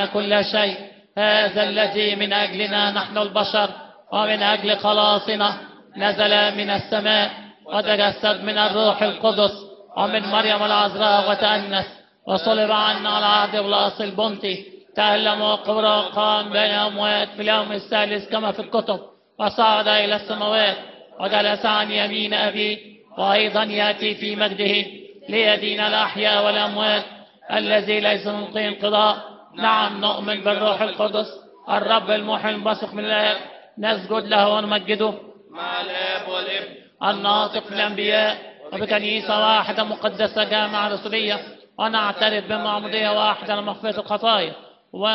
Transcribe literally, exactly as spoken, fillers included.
كان كل شيء، هذا الذي من أجلنا نحن البشر ومن أجل خلاصنا نزل من السماء وتجسد من الروح القدس ومن مريم العذراء وتأنس وصلب عنا على عهد بلاس البنطي، تألم وقبر وقام بين الأموات في اليوم الثالث كما في الكتب، وصعد إلى السماوات وجلس عن يمين أبيه، وأيضا يأتي في مجده ليدين الأحياء والأموات الذي ليس ممكن انقضاء. نعم نؤمن بالروح القدس الرب المحيي المبثق من الآب، نسجد له ونمجده مع الآب والابن الناطق في الأنبياء، وبكنيسة واحدة مقدسة جامعة رسولية، ونعترف بمعمودية واحدة لمغفرة الخطايا،